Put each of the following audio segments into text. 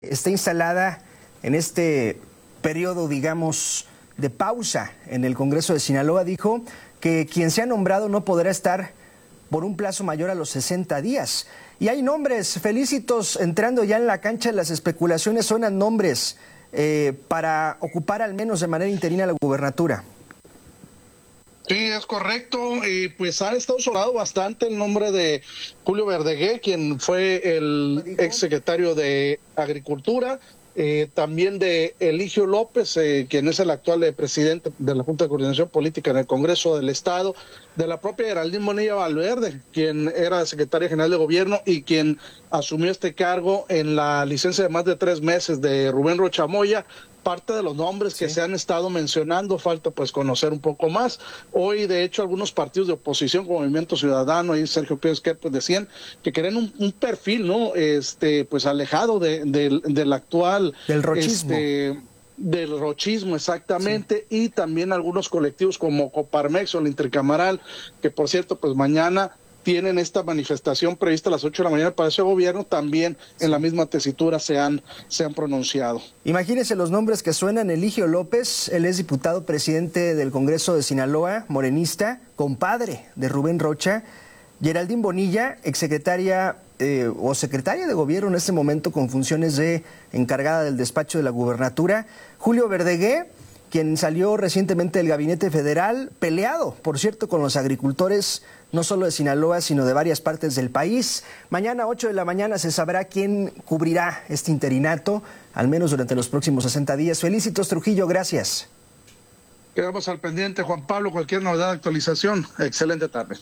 está instalada en este periodo, digamos, de pausa en el Congreso de Sinaloa, dijo que quien sea nombrado no podrá estar por un plazo mayor a los 60 días. Y hay nombres, Felicitos, entrando ya en la cancha, las especulaciones suenan nombres para ocupar al menos de manera interina la gubernatura. Sí, es correcto. Pues ha estado sonado bastante el nombre de Julio Verdeguer, quien fue el exsecretario de Agricultura, también de Eligio López, quien es el actual presidente de la Junta de Coordinación Política en el Congreso del Estado, de la propia Geraldine Bonilla Valverde, quien era secretaria general de Gobierno y quien asumió este cargo en la licencia de más de 3 meses de Rubén Rocha Moya. Parte de los nombres que se han estado mencionando, falta pues conocer un poco más. Hoy, de hecho, algunos partidos de oposición, como Movimiento Ciudadano y Sergio Pérez, pues decían que querían un perfil, ¿no? Pues alejado del actual... Del rochismo. Del rochismo, exactamente, sí. Y también algunos colectivos como Coparmex o el Intercamaral, que por cierto, pues mañana tienen esta manifestación prevista a las 8 de la mañana para ese gobierno, también en la misma tesitura se han pronunciado. Imagínense los nombres que suenan. Eligio López, él es diputado presidente del Congreso de Sinaloa, morenista, compadre de Rubén Rocha. Geraldine Bonilla, exsecretaria o secretaria de gobierno en este momento con funciones de encargada del despacho de la gubernatura. Julio Verdeguer, quien salió recientemente del gabinete federal, peleado, por cierto, con los agricultores, no solo de Sinaloa, sino de varias partes del país. Mañana, 8 de la mañana, se sabrá quién cubrirá este interinato, al menos durante los próximos 60 días. Felicitos, Trujillo, gracias. Quedamos al pendiente, Juan Pablo, cualquier novedad, actualización. Excelente tarde.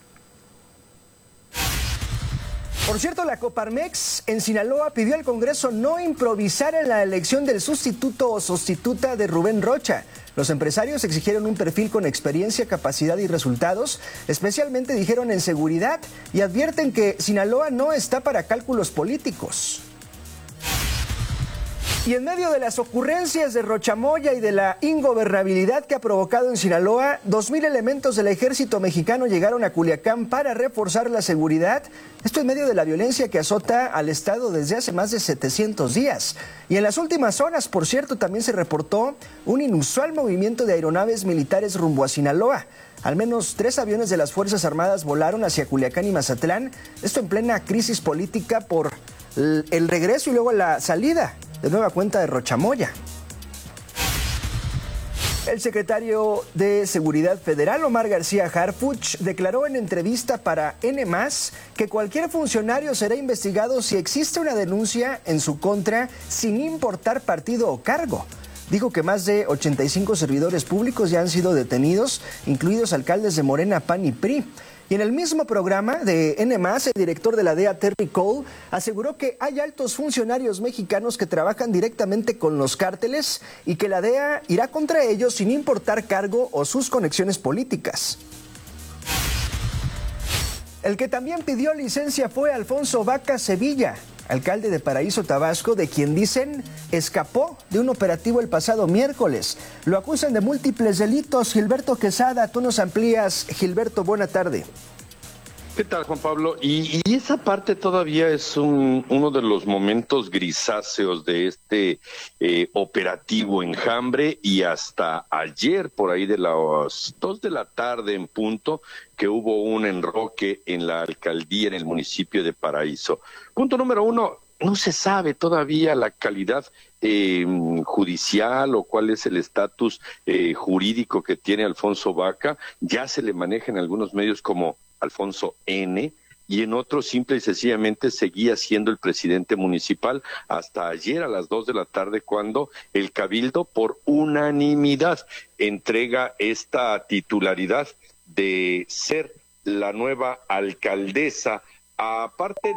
Por cierto, la Coparmex en Sinaloa pidió al Congreso no improvisar en la elección del sustituto o sustituta de Rubén Rocha. Los empresarios exigieron un perfil con experiencia, capacidad y resultados, especialmente dijeron en seguridad, y advierten que Sinaloa no está para cálculos políticos. Y en medio de las ocurrencias de Rocha Moya y de la ingobernabilidad que ha provocado en Sinaloa, 2,000 elementos del ejército mexicano llegaron a Culiacán para reforzar la seguridad. Esto en medio de la violencia que azota al estado desde hace más de 700 días. Y en las últimas horas, por cierto, también se reportó un inusual movimiento de aeronaves militares rumbo a Sinaloa. Al menos 3 aviones de las Fuerzas Armadas volaron hacia Culiacán y Mazatlán. Esto en plena crisis política por el regreso y luego la salida de nueva cuenta de Rocha Moya. El secretario de Seguridad Federal, Omar García Harfuch, declaró en entrevista para N+, que cualquier funcionario será investigado si existe una denuncia en su contra, sin importar partido o cargo. Dijo que más de 85 servidores públicos ya han sido detenidos, incluidos alcaldes de Morena, PAN y PRI. Y en el mismo programa de N+, el director de la DEA, Terry Cole, aseguró que hay altos funcionarios mexicanos que trabajan directamente con los cárteles y que la DEA irá contra ellos sin importar cargo o sus conexiones políticas. El que también pidió licencia fue Alfonso Vaca Sevilla, alcalde de Paraíso, Tabasco, de quien dicen escapó de un operativo el pasado miércoles. Lo acusan de múltiples delitos. Gilberto Quesada, tú nos amplías. Gilberto, buena tarde. ¿Qué tal, Juan Pablo? Y esa parte todavía es uno de los momentos grisáceos de este operativo Enjambre, y hasta ayer, por ahí de las 2 de la tarde en punto, que hubo un enroque en la alcaldía, en el municipio de Paraíso. Punto número 1, no se sabe todavía la calidad judicial o cuál es el estatus jurídico que tiene Alfonso Vaca. Ya se le maneja en algunos medios como Alfonso N, y en otros simple y sencillamente seguía siendo el presidente municipal hasta ayer a las 2 de la tarde, cuando el Cabildo por unanimidad entrega esta titularidad de ser la nueva alcaldesa, aparte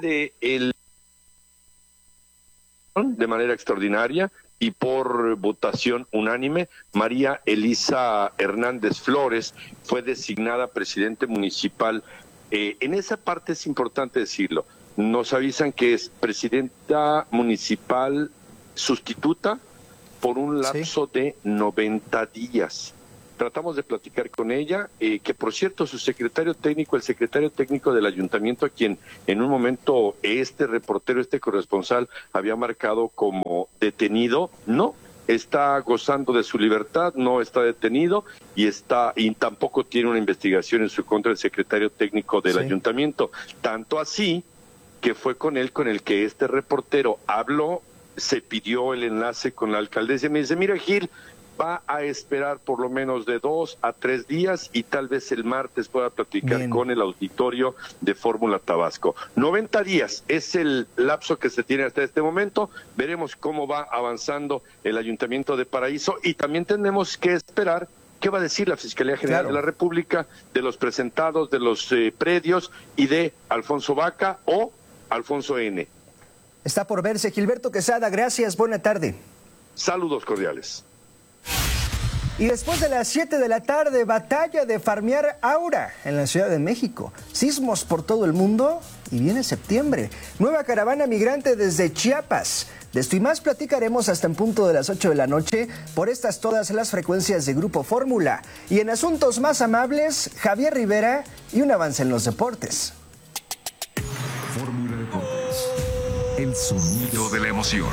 de manera extraordinaria y por votación unánime. María Elisa Hernández Flores fue designada presidente municipal. En esa parte es importante decirlo. Nos avisan que es presidenta municipal sustituta por un lapso de 90 días. tratamos de platicar con ella, que por cierto su secretario técnico, el secretario técnico del ayuntamiento, a quien en un momento este reportero, este corresponsal había marcado como detenido, no, está gozando de su libertad, no está detenido y tampoco tiene una investigación en su contra el secretario técnico del ayuntamiento. Tanto así que fue con él con el que este reportero habló, se pidió el enlace con la alcaldesa y me dice, mira Gil, va a esperar por lo menos de 2 a 3 días y tal vez el martes pueda platicar con el auditorio de Fórmula Tabasco. 90 días es el lapso que se tiene hasta este momento. Veremos cómo va avanzando el Ayuntamiento de Paraíso y también tenemos que esperar qué va a decir la Fiscalía General de la República de los presentados, de los predios y de Alfonso Vaca o Alfonso N. Está por verse. Gilberto Quesada, gracias, buena tarde. Saludos cordiales. Y después de las 7 de la tarde, batalla de farmear aura en la Ciudad de México. Sismos por todo el mundo y viene septiembre. Nueva caravana migrante desde Chiapas. De esto y más platicaremos hasta en punto de las 8 de la noche por estas todas las frecuencias de Grupo Fórmula. Y en asuntos más amables, Javier Rivera y un avance en los deportes. Fórmula Deportes. El sonido de la emoción.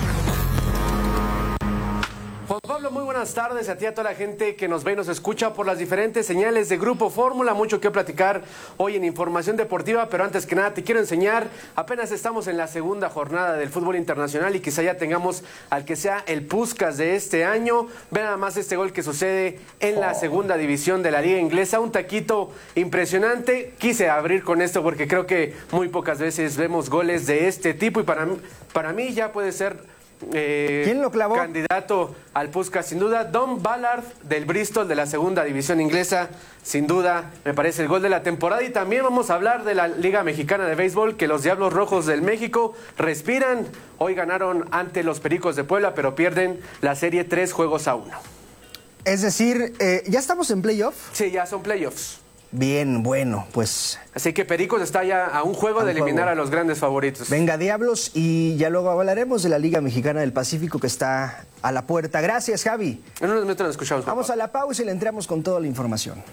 Juan Pablo, muy buenas tardes a ti, a toda la gente que nos ve y nos escucha por las diferentes señales de Grupo Fórmula. Mucho que platicar hoy en Información Deportiva, pero antes que nada te quiero enseñar, apenas estamos en la segunda jornada del fútbol internacional y quizá ya tengamos al que sea el Puskás de este año. Ve nada más este gol que sucede en la segunda división de la liga inglesa, un taquito impresionante. Quise abrir con esto porque creo que muy pocas veces vemos goles de este tipo y para mí ya puede ser... ¿Quién lo clavó? Candidato al Puskás, sin duda, Don Ballard del Bristol de la segunda división inglesa, sin duda, me parece el gol de la temporada. Y también vamos a hablar de la Liga Mexicana de Béisbol, que los Diablos Rojos del México respiran. Hoy ganaron ante los Pericos de Puebla, pero pierden la serie 3-1. Es decir, ¿ya estamos en playoff? Sí, ya son playoffs. Bien, bueno, pues... Así que Pericos está ya a un juego de eliminar a los grandes favoritos. Venga, Diablos, y ya luego hablaremos de la Liga Mexicana del Pacífico que está a la puerta. Gracias, Javi. En unos minutos nos escuchamos. Vamos a la pausa y le entramos con toda la información.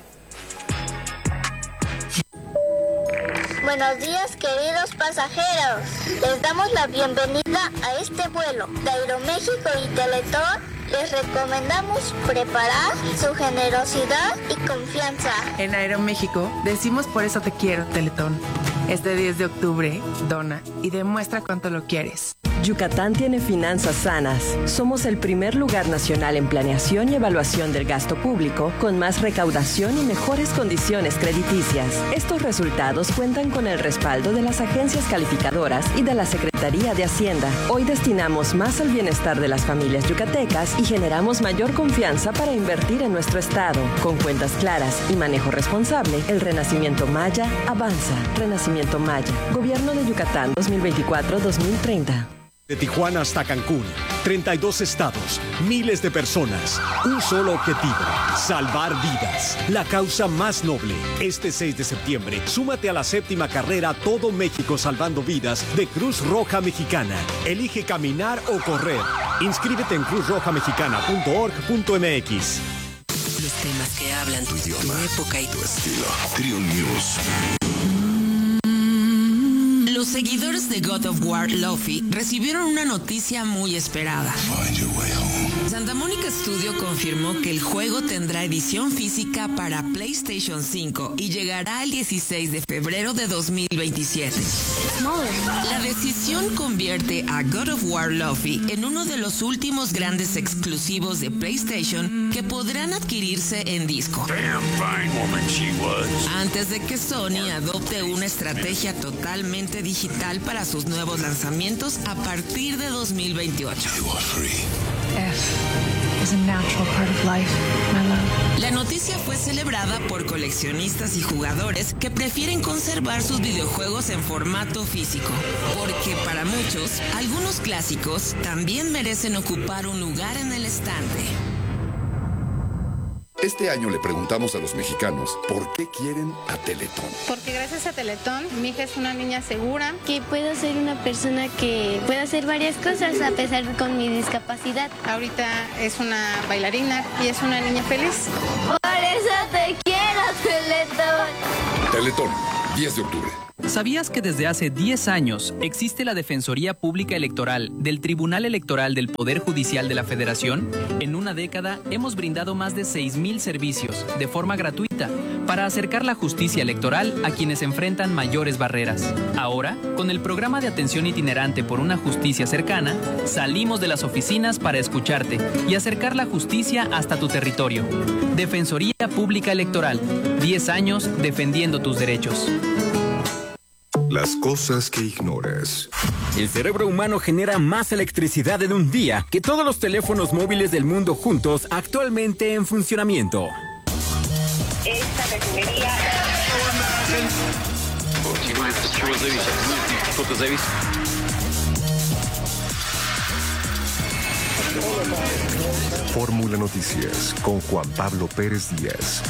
Buenos días, queridos pasajeros. Les damos la bienvenida a este vuelo de Aeroméxico y Teletón. Les recomendamos preparar su generosidad y confianza. En Aeroméxico decimos por eso te quiero, Teletón. Este 10 de octubre, dona y demuestra cuánto lo quieres. Yucatán tiene finanzas sanas. Somos el primer lugar nacional en planeación y evaluación del gasto público, con más recaudación y mejores condiciones crediticias. Estos resultados cuentan con el respaldo de las agencias calificadoras y de la Secretaría de Hacienda. Hoy destinamos más al bienestar de las familias yucatecas y generamos mayor confianza para invertir en nuestro estado. Con cuentas claras y manejo responsable, el Renacimiento Maya avanza. Renacimiento Maya. Gobierno de Yucatán 2024-2030. De Tijuana hasta Cancún, 32 estados, miles de personas, un solo objetivo, salvar vidas. La causa más noble. Este 6 de septiembre, súmate a la 7ª carrera Todo México Salvando Vidas de Cruz Roja Mexicana. Elige caminar o correr. Inscríbete en cruzrojamexicana.org.mx. Los temas que hablan tu idioma, tu época y tu estilo. Trio News. Los seguidores de God of War Luffy recibieron una noticia muy esperada. Santa Mónica Studio confirmó que el juego tendrá edición física para PlayStation 5 y llegará el 16 de febrero de 2027. La decisión convierte a God of War Luffy en uno de los últimos grandes exclusivos de PlayStation que podrán adquirirse en disco. Antes de que Sony adopte una estrategia totalmente digital para sus nuevos lanzamientos a partir de 2028. La noticia fue celebrada por coleccionistas y jugadores que prefieren conservar sus videojuegos en formato físico, porque para muchos, algunos clásicos también merecen ocupar un lugar en el estante. Este año le preguntamos a los mexicanos por qué quieren a Teletón. Porque gracias a Teletón, mi hija es una niña segura. Que puedo ser una persona que puede hacer varias cosas a pesar con mi discapacidad. Ahorita es una bailarina y es una niña feliz. Por eso te quiero, Teletón. Teletón, 10 de octubre. ¿Sabías que desde hace 10 años existe la Defensoría Pública Electoral del Tribunal Electoral del Poder Judicial de la Federación? En una década hemos brindado más de 6,000 servicios de forma gratuita para acercar la justicia electoral a quienes enfrentan mayores barreras. Ahora, con el programa de atención itinerante por una justicia cercana, salimos de las oficinas para escucharte y acercar la justicia hasta tu territorio. Defensoría Pública Electoral, 10 años defendiendo tus derechos. Las cosas que ignoras. El cerebro humano genera más electricidad en un día que todos los teléfonos móviles del mundo juntos actualmente en funcionamiento. Esta refinería... Fórmula Noticias con Juan Pablo Pérez Díaz.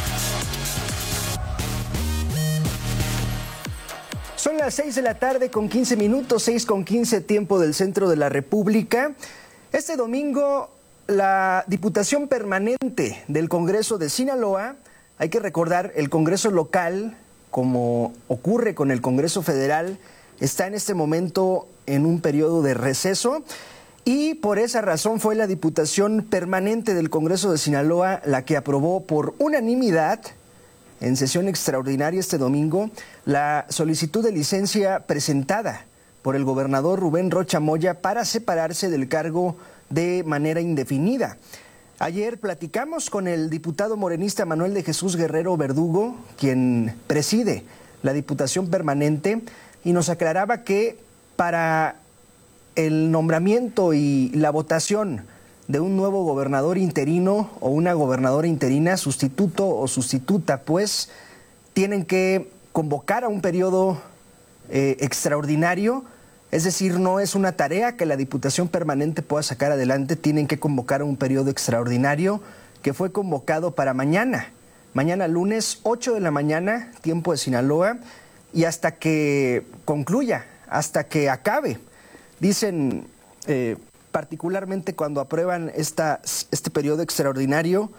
Son las 6 de la tarde con 15 minutos, 6:15 tiempo del centro de la República. Este domingo, la Diputación Permanente del Congreso de Sinaloa, hay que recordar, el Congreso local, como ocurre con el Congreso Federal, está en este momento en un periodo de receso y por esa razón fue la Diputación Permanente del Congreso de Sinaloa la que aprobó por unanimidad en sesión extraordinaria este domingo la solicitud de licencia presentada por el gobernador Rubén Rocha Moya para separarse del cargo de manera indefinida. Ayer platicamos con el diputado morenista Manuel de Jesús Guerrero Verdugo, quien preside la Diputación Permanente, y nos aclaraba que para el nombramiento y la votación de un nuevo gobernador interino o una gobernadora interina, sustituto o sustituta, pues tienen que convocar a un periodo extraordinario, es decir, no es una tarea que la Diputación Permanente pueda sacar adelante, tienen que convocar a un periodo extraordinario que fue convocado para mañana lunes, 8 de la mañana, tiempo de Sinaloa, y hasta que concluya, hasta que acabe. Dicen, particularmente cuando aprueban este periodo extraordinario,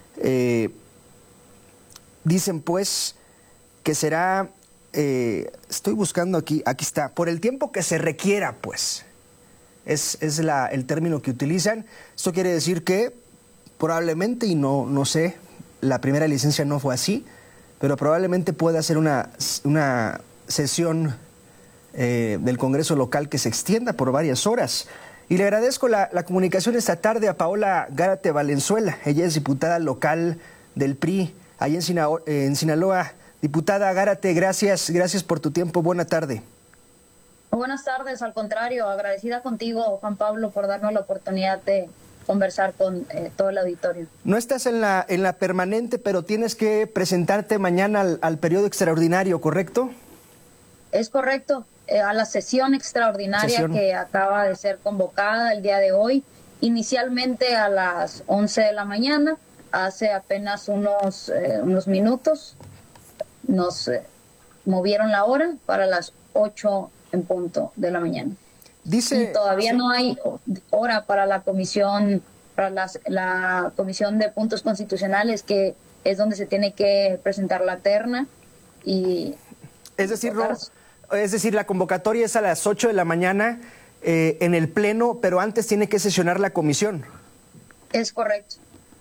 dicen pues que será, estoy buscando aquí está, por el tiempo que se requiera, pues, es el término que utilizan. Esto quiere decir que probablemente, y no sé, la primera licencia no fue así, pero probablemente pueda ser una sesión del Congreso local que se extienda por varias horas. Y le agradezco la comunicación esta tarde a Paola Gárate Valenzuela. Ella es diputada local del PRI, allá en Sinaloa. Diputada Gárate, gracias por tu tiempo. Buena tarde. Buenas tardes, al contrario, agradecida contigo, Juan Pablo, por darnos la oportunidad de conversar con todo el auditorio. No estás en la permanente, pero tienes que presentarte mañana al periodo extraordinario, ¿correcto? Es correcto. A la sesión extraordinaria que acaba de ser convocada el día de hoy, inicialmente a las 11 de la mañana, hace apenas unos minutos, nos movieron la hora para las 8 en punto de la mañana. Y todavía no hay hora para la comisión, la comisión de puntos constitucionales, que es donde se tiene que presentar la terna. Y es decir, la convocatoria es a las 8 de la mañana en el Pleno, pero antes tiene que sesionar la comisión. Es correcto.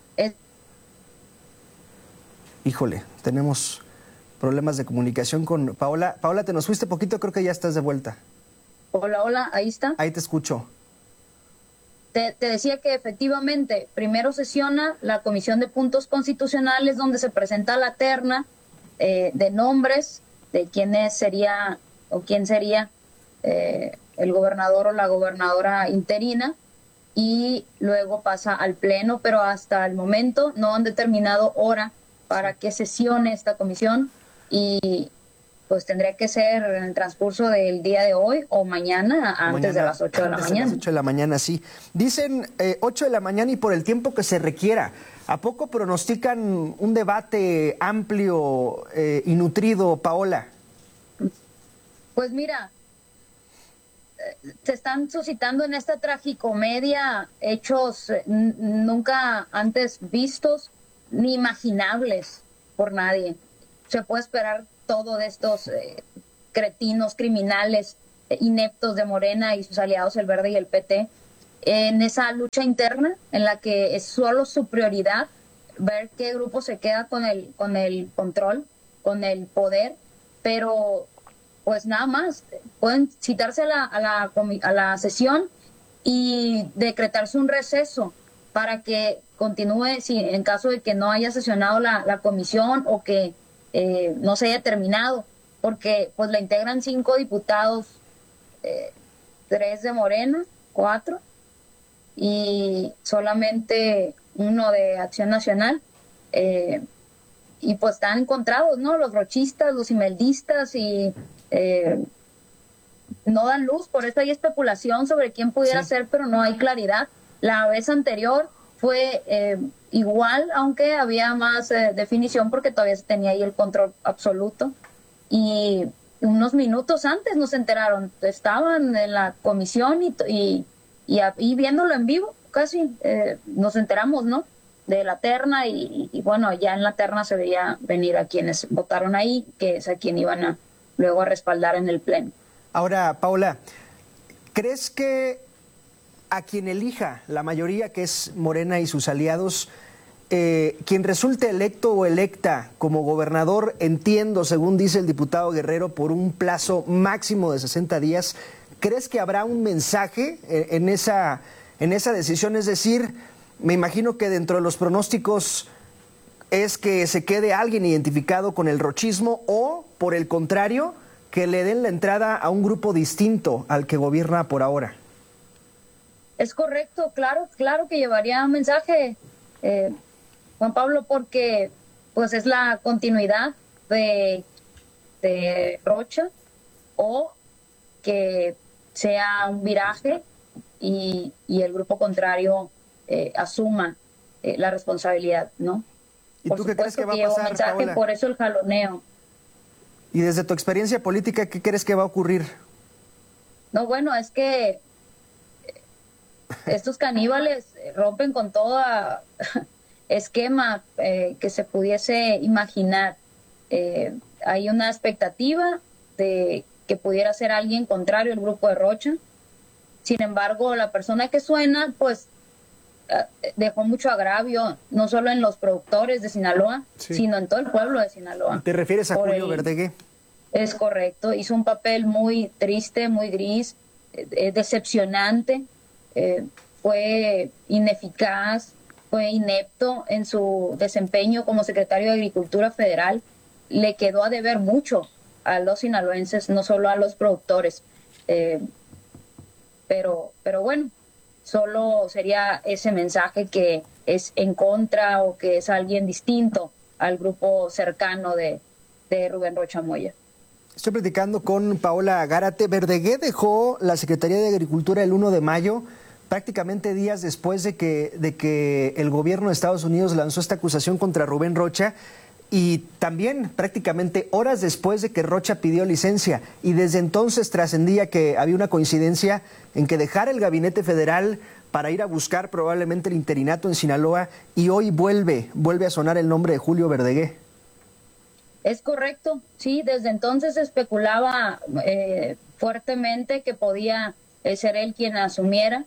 Híjole, tenemos problemas de comunicación con Paola. Paola, te nos fuiste poquito, creo que ya estás de vuelta. Hola, ahí está. Ahí te escucho. Te decía que efectivamente primero sesiona la Comisión de Puntos Constitucionales, donde se presenta la terna de nombres de quién sería el gobernador o la gobernadora interina, y luego pasa al Pleno, pero hasta el momento no han determinado hora para que sesione esta comisión, y pues tendría que ser en el transcurso del día de hoy o mañana, antes de las 8 de la mañana. Antes de las 8 de la mañana, sí. Dicen 8 de la mañana y por el tiempo que se requiera. ¿A poco pronostican un debate amplio y nutrido, Paola? Pues mira, se están suscitando en esta tragicomedia hechos nunca antes vistos ni imaginables por nadie. Se puede esperar todo de estos cretinos, criminales, ineptos de Morena y sus aliados, el Verde y el PT, en esa lucha interna en la que es solo su prioridad ver qué grupo se queda con el control, con el poder, pero pues nada más, pueden citarse a la sesión y decretarse un receso para que continúe, si en caso de que no haya sesionado la comisión o que no se haya terminado, porque pues la integran 5 diputados, 3 de Morena, 4, y solamente 1 de Acción Nacional, y pues están encontrados, ¿no? Los rochistas, los imeldistas, y no dan luz, por eso hay especulación sobre quién pudiera ser, pero no hay claridad. La vez anterior fue igual, aunque había más definición porque todavía se tenía ahí el control absoluto. Y unos minutos antes nos enteraron, estaban en la comisión y viéndolo en vivo, casi nos enteramos, ¿no? De la terna y bueno, ya en la terna se veía venir a quienes votaron ahí, que es a quien iban luego a respaldar en el pleno. Ahora, Paola, ¿crees que a quien elija la mayoría, que es Morena y sus aliados, quien resulte electo o electa como gobernador, entiendo, según dice el diputado Guerrero, por un plazo máximo de 60 días, ¿crees que habrá un mensaje en esa decisión? Es decir, me imagino que dentro de los pronósticos es que se quede alguien identificado con el rochismo o, por el contrario, que le den la entrada a un grupo distinto al que gobierna por ahora. Es correcto, claro que llevaría un mensaje, Juan Pablo, porque pues es la continuidad de Rocha, o que sea un viraje y el grupo contrario asuma la responsabilidad, ¿no? ¿Y tú qué crees que va a pasar, mensaje, Paola? por eso el jaloneo. Y desde tu experiencia política, ¿qué crees que va a ocurrir? No, bueno, es que estos caníbales rompen con todo esquema que se pudiese imaginar. Hay una expectativa de que pudiera ser alguien contrario al grupo de Rocha. Sin embargo, la persona que suena, pues, dejó mucho agravio, no solo en los productores de Sinaloa, sino en todo el pueblo de Sinaloa. ¿Te refieres a Julio Verdegué? Es correcto, hizo un papel muy triste, muy gris, decepcionante, fue ineficaz, fue inepto en su desempeño como secretario de Agricultura Federal. Le quedó a deber mucho a los sinaloenses, no solo a los productores. Pero bueno, solo sería ese mensaje que es en contra o que es alguien distinto al grupo cercano de Rubén Rocha Moya. Estoy platicando con Paola Gárate. Verdegué dejó la Secretaría de Agricultura el 1 de mayo, prácticamente días después de que el gobierno de Estados Unidos lanzó esta acusación contra Rubén Rocha, y también prácticamente horas después de que Rocha pidió licencia. Y desde entonces trascendía que había una coincidencia en que dejara el gabinete federal para ir a buscar probablemente el interinato en Sinaloa, y hoy vuelve a sonar el nombre de Julio Verdegué. Es correcto, sí, desde entonces se especulaba fuertemente que podía ser él quien asumiera,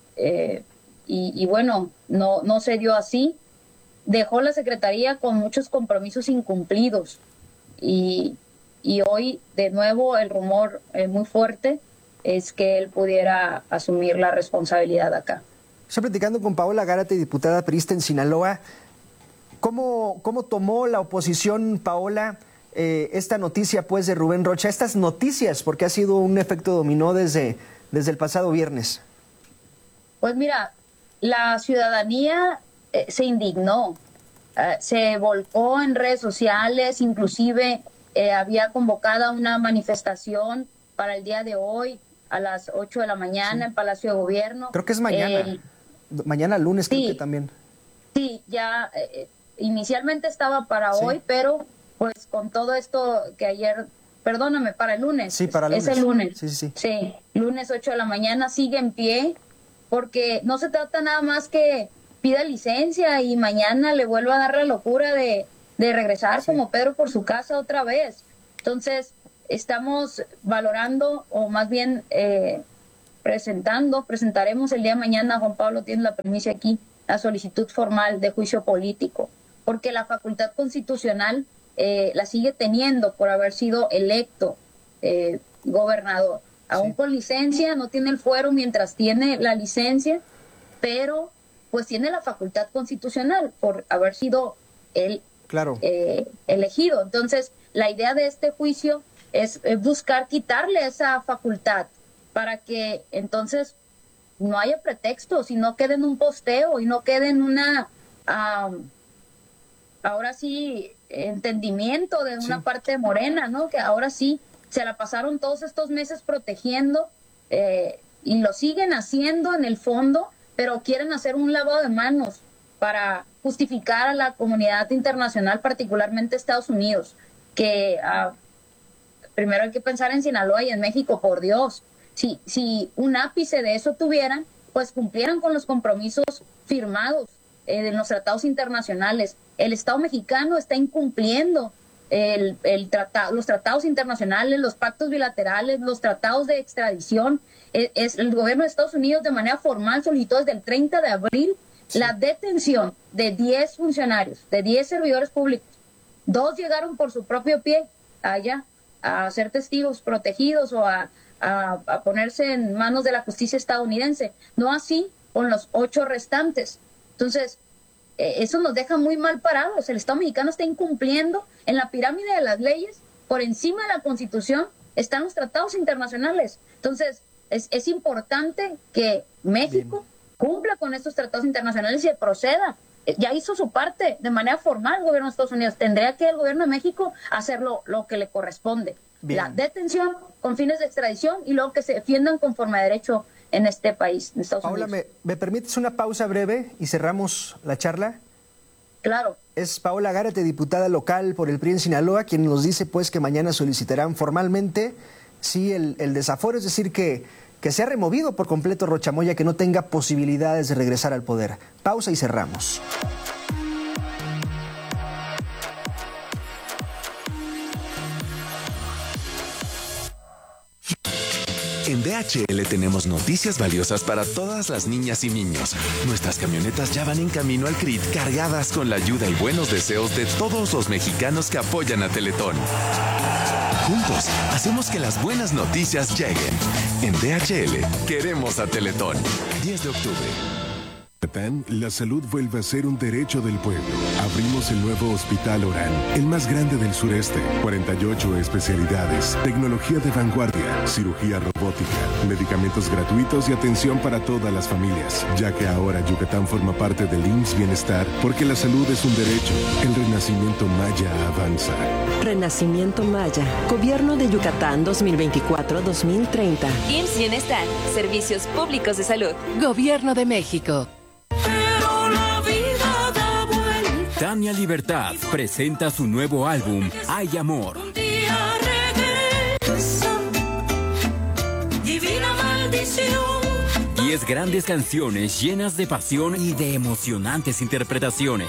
y bueno, no se dio así. Dejó la secretaría con muchos compromisos incumplidos, y hoy de nuevo el rumor muy fuerte es que él pudiera asumir la responsabilidad acá. Estoy platicando con Paola Gárate, diputada priista en Sinaloa. ¿Cómo tomó la oposición, Paola, esta noticia pues de Rubén Rocha, estas noticias, porque ha sido un efecto dominó desde el pasado viernes? Pues mira, la ciudadanía se indignó, se volcó en redes sociales, inclusive había convocada una manifestación para el día de hoy a las 8 de la mañana en Palacio de Gobierno. Creo que es mañana. Mañana lunes creo que también. Sí, ya inicialmente estaba para hoy, pero pues con todo esto que ayer, perdóname, para el lunes. Sí, para el lunes. Es el lunes. Sí, lunes 8 de la mañana sigue en pie, porque no se trata nada más que pida licencia y mañana le vuelva a dar la locura de regresar como Pedro por su casa otra vez. Entonces, estamos valorando, o más bien presentaremos el día de mañana, Juan Pablo tiene la permiso aquí, la solicitud formal de juicio político, porque la facultad constitucional la sigue teniendo por haber sido electo gobernador. Aún con licencia, no tiene el fuero mientras tiene la licencia, pero pues tiene la facultad constitucional por haber sido él elegido. Entonces, la idea de este juicio es buscar quitarle esa facultad para que entonces no haya pretextos y no quede en un posteo y no quede en una, ahora sí, entendimiento de una parte de Morena, ¿no? Que ahora sí se la pasaron todos estos meses protegiendo y lo siguen haciendo en el fondo, pero quieren hacer un lavado de manos para justificar a la comunidad internacional, particularmente Estados Unidos, que primero hay que pensar en Sinaloa y en México, por Dios. Si un ápice de eso tuvieran, pues cumplieran con los compromisos firmados en los tratados internacionales. El Estado mexicano está incumpliendo los tratados internacionales, los pactos bilaterales, los tratados de extradición. El gobierno de Estados Unidos de manera formal solicitó desde el 30 de abril la detención de 10 funcionarios, de 10 servidores públicos. 2 llegaron por su propio pie allá a ser testigos protegidos o a ponerse en manos de la justicia estadounidense. No así con los 8 restantes. Entonces, eso nos deja muy mal parados. El Estado mexicano está incumpliendo en la pirámide de las leyes. Por encima de la Constitución están los tratados internacionales. Entonces, es importante que México cumpla con estos tratados internacionales y proceda. Ya hizo su parte de manera formal el gobierno de Estados Unidos. Tendría que el gobierno de México hacer lo que le corresponde. La detención con fines de extradición y luego que se defiendan conforme a derecho en este país, en Estados Unidos. Paola, ¿me permites una pausa breve y cerramos la charla? Claro. Es Paola Gárate, diputada local por el PRI en Sinaloa, quien nos dice pues que mañana solicitarán formalmente el desaforo, es decir, que sea removido por completo Rocha Moya, que no tenga posibilidades de regresar al poder. Pausa y cerramos. En DHL tenemos noticias valiosas para todas las niñas y niños. Nuestras camionetas ya van en camino al CRIT cargadas con la ayuda y buenos deseos de todos los mexicanos que apoyan a Teletón. Juntos, hacemos que las buenas noticias lleguen. En DHL, queremos a Teletón. 10 de octubre. La salud vuelve a ser un derecho del pueblo. Abrimos el nuevo Hospital Orán, el más grande del sureste. 48 especialidades, tecnología de vanguardia, cirugía robótica, medicamentos gratuitos y atención para todas las familias. Ya que ahora Yucatán forma parte del IMSS Bienestar, porque la salud es un derecho. El Renacimiento Maya avanza. Renacimiento Maya, Gobierno de Yucatán 2024-2030. IMSS Bienestar, Servicios Públicos de Salud. Gobierno de México. Tania Libertad presenta su nuevo álbum, Hay Amor. 10 grandes canciones llenas de pasión y de emocionantes interpretaciones.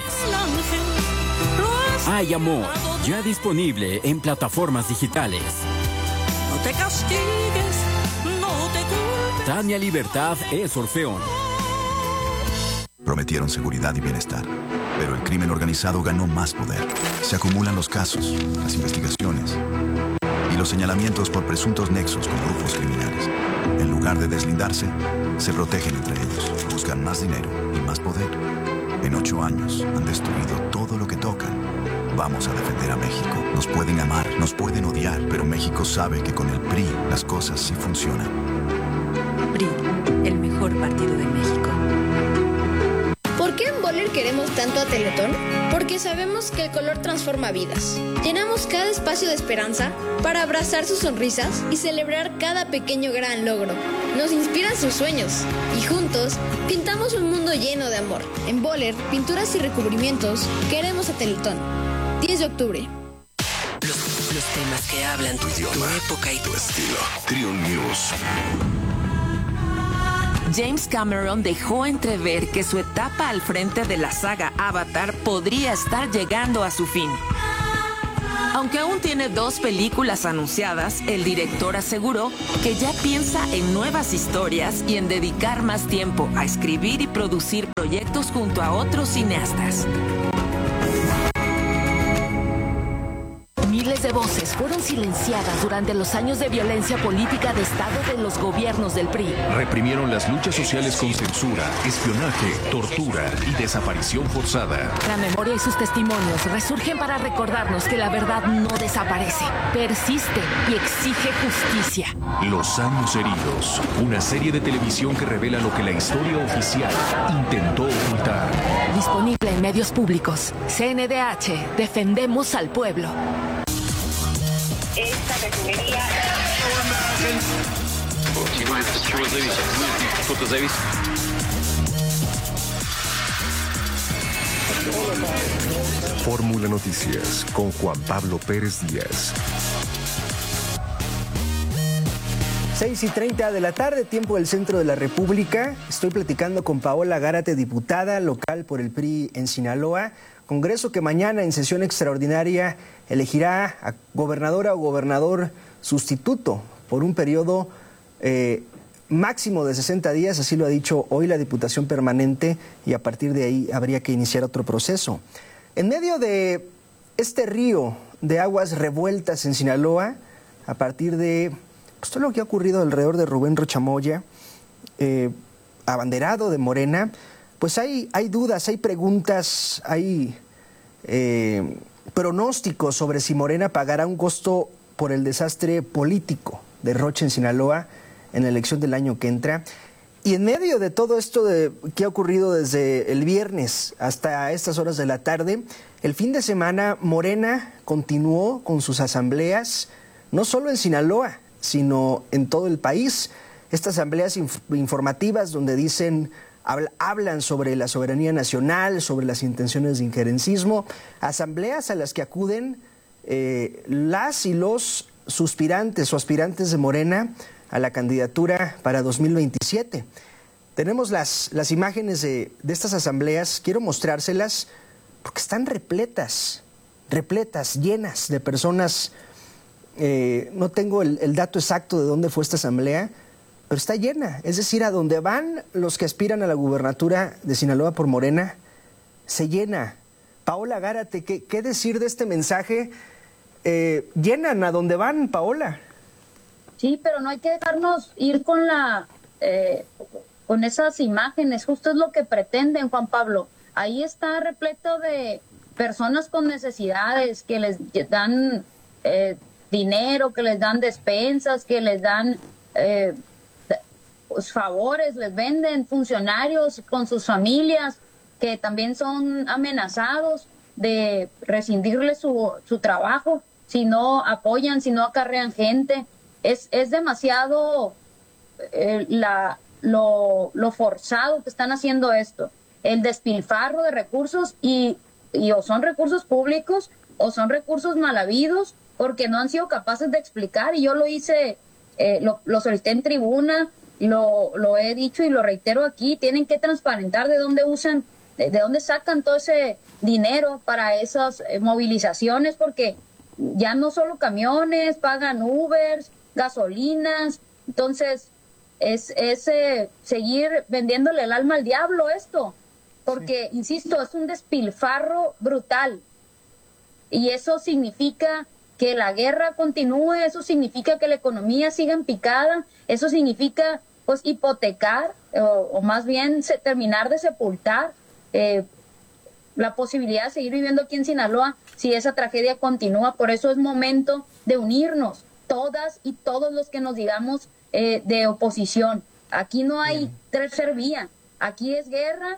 Hay Amor, ya disponible en plataformas digitales. No te castigues, no te culpes. Tania Libertad es Orfeón. Prometieron seguridad y bienestar, pero el crimen organizado ganó más poder. Se acumulan los casos, las investigaciones y los señalamientos por presuntos nexos con grupos criminales. En lugar de deslindarse, se protegen entre ellos, buscan más dinero y más poder. En 8 años han destruido todo lo que tocan. Vamos a defender a México. Nos pueden amar, nos pueden odiar, pero México sabe que con el PRI las cosas sí funcionan. PRI, el mejor partido de México. ¿Por ¿Por qué en Boller queremos tanto a Teletón? Porque sabemos que el color transforma vidas. Llenamos cada espacio de esperanza para abrazar sus sonrisas y celebrar cada pequeño gran logro. Nos inspiran sus sueños y juntos pintamos un mundo lleno de amor. En Boller, pinturas y recubrimientos, queremos a Teletón. 10 de octubre. Los temas que hablan tu idioma, tu época y tu estilo. Trio News. James Cameron dejó entrever que su etapa al frente de la saga Avatar podría estar llegando a su fin. Aunque aún tiene 2 películas anunciadas, el director aseguró que ya piensa en nuevas historias y en dedicar más tiempo a escribir y producir proyectos junto a otros cineastas. Miles de voces fueron silenciadas durante los años de violencia política de Estado de los gobiernos del PRI. Reprimieron las luchas sociales con censura, espionaje, tortura y desaparición forzada. La memoria y sus testimonios resurgen para recordarnos que la verdad no desaparece, persiste y exige justicia. Los años heridos, una serie de televisión que revela lo que la historia oficial intentó ocultar. Disponible en medios públicos. CNDH, defendemos al pueblo. Esta refinería... Fórmula Noticias con Juan Pablo Pérez Díaz. 6:30 de la tarde, tiempo del centro de la República. Estoy platicando con Paola Gárate, diputada local por el PRI en Sinaloa. Congreso que mañana en sesión extraordinaria elegirá a gobernadora o gobernador sustituto por un periodo máximo de 60 días, así lo ha dicho hoy la Diputación Permanente, y a partir de ahí habría que iniciar otro proceso. En medio de este río de aguas revueltas en Sinaloa, a partir de todo lo que ha ocurrido alrededor de Rubén Rochamoya, abanderado de Morena, pues hay dudas, hay preguntas, hay pronósticos sobre si Morena pagará un costo por el desastre político de Rocha en Sinaloa en la elección del año que entra. Y en medio de todo esto que ha ocurrido desde el viernes hasta estas horas de la tarde, el fin de semana Morena continuó con sus asambleas, no solo en Sinaloa, sino en todo el país. Estas asambleas informativas donde hablan sobre la soberanía nacional, sobre las intenciones de injerencismo, asambleas a las que acuden las y los suspirantes o aspirantes de Morena a la candidatura para 2027. Tenemos las imágenes de estas asambleas, quiero mostrárselas porque están repletas, llenas de personas. No tengo el dato exacto de dónde fue esta asamblea, pero está llena. Es decir, a donde van los que aspiran a la gubernatura de Sinaloa por Morena, se llena. Paola Gárate, ¿qué decir de este mensaje? Llenan a donde van, Paola. Sí, pero no hay que dejarnos ir con esas imágenes. Justo es lo que pretenden, Juan Pablo. Ahí está repleto de personas con necesidades que les dan dinero, que les dan despensas, que les dan favores, les venden funcionarios con sus familias que también son amenazados de rescindirles su trabajo si no apoyan, si no acarrean gente. Es demasiado lo forzado que están haciendo esto, el despilfarro de recursos y o son recursos públicos o son recursos mal habidos, porque no han sido capaces de explicar. Y yo lo hice, lo solicité en tribuna, lo he dicho y lo reitero aquí. Tienen que transparentar de dónde sacan todo ese dinero para esas movilizaciones, porque ya no solo camiones, pagan Ubers, gasolinas. Entonces es seguir vendiéndole el alma al diablo esto, porque sí, insisto, es un despilfarro brutal, y eso significa que la guerra continúe, eso significa que la economía siga en picada, eso significa pues hipotecar o más bien terminar de sepultar la posibilidad de seguir viviendo aquí en Sinaloa si esa tragedia continúa. Por eso es momento de unirnos, todas y todos los que nos digamos de oposición. Aquí no hay tercer vía, aquí es guerra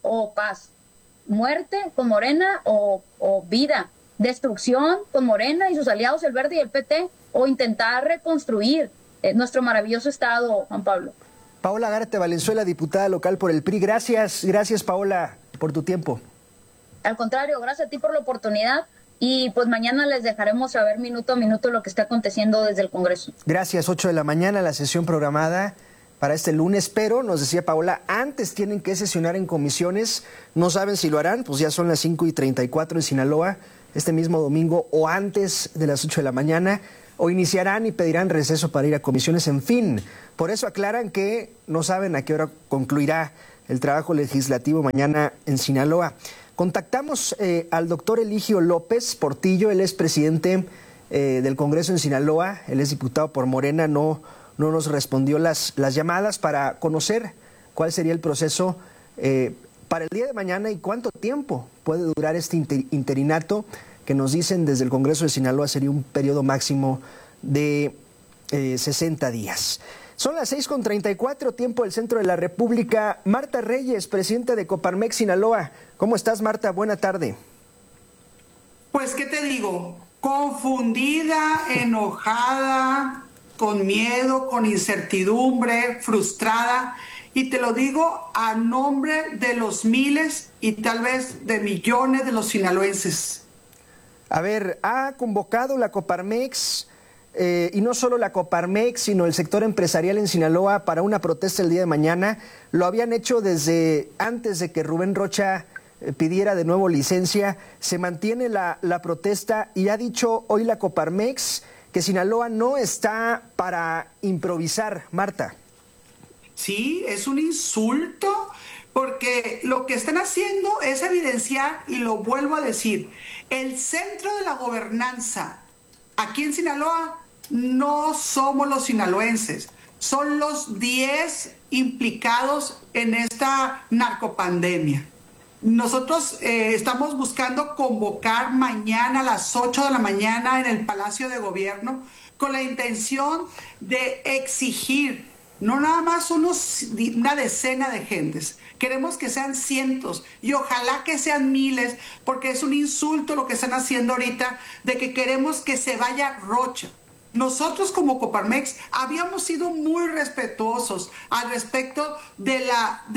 o paz, muerte con Morena o vida, destrucción con Morena y sus aliados, el Verde y el PT, o intentar reconstruir nuestro maravilloso estado, Juan Pablo. Paola Gárate Valenzuela, diputada local por el PRI. Gracias, Paola, por tu tiempo. Al contrario, gracias a ti por la oportunidad y pues mañana les dejaremos saber minuto a minuto lo que está aconteciendo desde el Congreso. Gracias, 8 de la mañana, la sesión programada para este lunes, pero nos decía Paola, antes tienen que sesionar en comisiones, no saben si lo harán, pues ya son las 5:34 en Sinaloa, este mismo domingo o antes de las 8 de la mañana, o iniciarán y pedirán receso para ir a comisiones, en fin. Por eso aclaran que no saben a qué hora concluirá el trabajo legislativo mañana en Sinaloa. Contactamos al doctor Eligio López Portillo, él es presidente del Congreso en Sinaloa, él es diputado por Morena, no nos respondió las llamadas para conocer cuál sería el proceso para el día de mañana y cuánto tiempo puede durar este interinato que nos dicen desde el Congreso de Sinaloa sería un periodo máximo de 60 días. Son las 6:34, tiempo del centro de la República. Marta Reyes, presidenta de Coparmex Sinaloa. ¿Cómo estás, Marta? Buena tarde. Pues, ¿qué te digo? Confundida, enojada, con miedo, con incertidumbre, frustrada. Y te lo digo a nombre de los miles y tal vez de millones de los sinaloenses. A ver, ha convocado la Coparmex, y no solo la Coparmex, sino el sector empresarial en Sinaloa para una protesta el día de mañana. Lo habían hecho desde antes de que Rubén Rocha pidiera de nuevo licencia. Se mantiene la protesta y ha dicho hoy la Coparmex que Sinaloa no está para improvisar, Marta. Sí, es un insulto, porque lo que están haciendo es evidenciar, y lo vuelvo a decir, el centro de la gobernanza aquí en Sinaloa no somos los sinaloenses, son los 10 implicados en esta narcopandemia. Nosotros estamos buscando convocar mañana a las 8 de la mañana en el Palacio de Gobierno con la intención de exigir, no nada más una decena de gentes, queremos que sean cientos y ojalá que sean miles, porque es un insulto lo que están haciendo ahorita de que queremos que se vaya Rocha. Nosotros como Coparmex habíamos sido muy respetuosos al respecto de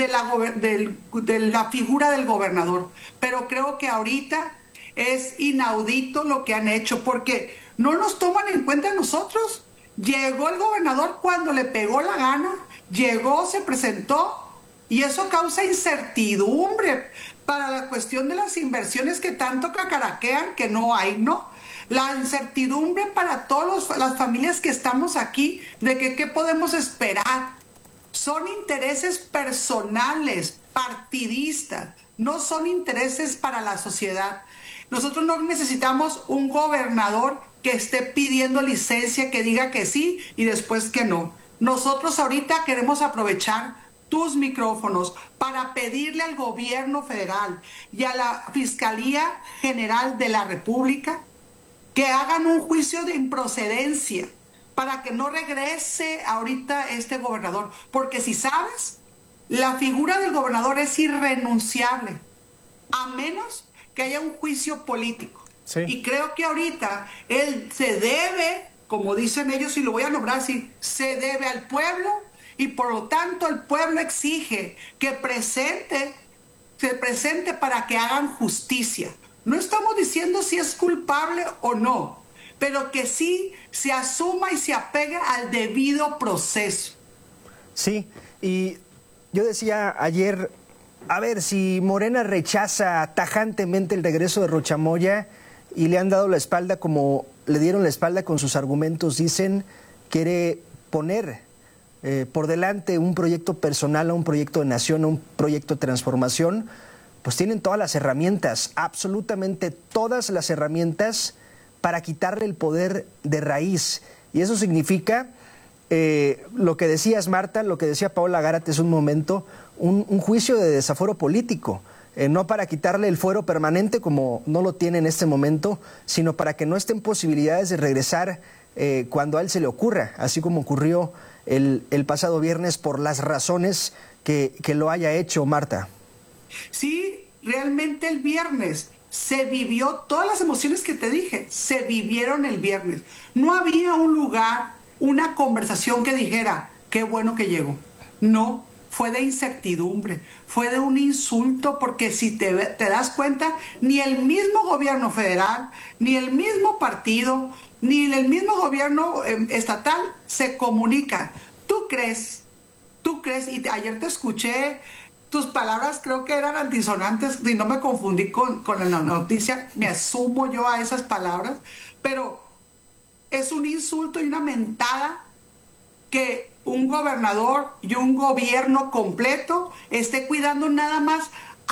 la figura del gobernador, pero creo que ahorita es inaudito lo que han hecho porque no nos toman en cuenta a nosotros. Llegó el gobernador cuando le pegó la gana, llegó, se presentó y eso causa incertidumbre para la cuestión de las inversiones que tanto cacaraquean que no hay, ¿no? La incertidumbre para todas las familias que estamos aquí de que qué podemos esperar. Son intereses personales, partidistas, no son intereses para la sociedad. Nosotros no necesitamos un gobernador que esté pidiendo licencia, que diga que sí y después que no. Nosotros ahorita queremos aprovechar tus micrófonos para pedirle al gobierno federal y a la Fiscalía General de la República que hagan un juicio de improcedencia para que no regrese ahorita este gobernador. Porque si sabes, la figura del gobernador es irrenunciable, a menos que haya un juicio político. Sí. Y creo que ahorita él se debe, como dicen ellos, y lo voy a nombrar así, se debe al pueblo y por lo tanto el pueblo exige que se presente para que hagan justicia. No estamos diciendo si es culpable o no, pero que sí se asuma y se apegue al debido proceso. Sí, y yo decía ayer, a ver, si Morena rechaza tajantemente el regreso de Rocha Moya y le han dado la espalda como le dieron la espalda con sus argumentos, dicen, quiere poner por delante un proyecto personal, a un proyecto de nación, a un proyecto de transformación, pues tienen todas las herramientas, absolutamente todas las herramientas para quitarle el poder de raíz. Y eso significa, lo que decías, Marta, lo que decía Paola Gárate hace un momento, un juicio de desaforo político, no para quitarle el fuero permanente como no lo tiene en este momento, sino para que no estén posibilidades de regresar cuando a él se le ocurra, así como ocurrió el pasado viernes por las razones que lo haya hecho, Marta. Sí, realmente el viernes se vivió todas las emociones que te dije, se vivieron el viernes. No había un lugar, una conversación que dijera, qué bueno que llegó. No, fue de incertidumbre, fue de un insulto, porque si te das cuenta, ni el mismo gobierno federal, ni el mismo partido, ni el mismo gobierno estatal se comunica. ¿Tú crees? Y ayer te escuché, tus palabras creo que eran antisonantes, y no me confundí con la noticia, me asumo yo a esas palabras, pero es un insulto y una mentada que un gobernador y un gobierno completo esté cuidando nada más